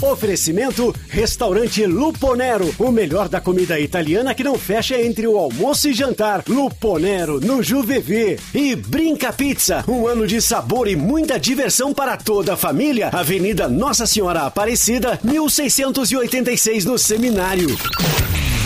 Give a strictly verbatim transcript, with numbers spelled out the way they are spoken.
Oferecimento Restaurante Luponero, o melhor da comida italiana que não fecha entre o almoço e jantar. Luponero, no Juvevê. E Brinca Pizza, um ano de sabor e muita diversão para toda a família. Avenida Nossa Senhora Aparecida, mil seiscentos e oitenta e seis, no Seminário.